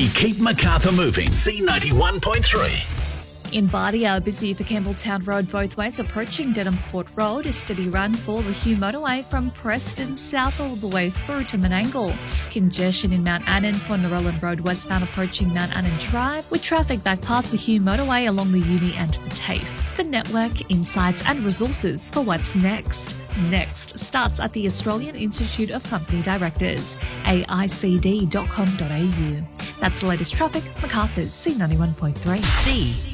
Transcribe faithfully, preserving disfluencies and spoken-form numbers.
keep Macarthur moving. C ninety-one point three. In Bardia, busy for Campbelltown Road both ways, approaching Dedham Court Road. A steady run for the Hugh Motorway from Preston South all the way through to Menangle. Congestion in Mount Annan for Narellan Road westbound approaching Mount Annan Drive, with traffic back past the Hugh Motorway along the Uni and the TAFE. The network, insights and resources for what's next. Next starts at the Australian Institute of Company Directors, A I C D dot com dot a u. That's the latest traffic, Macarthur's C ninety-one point three. C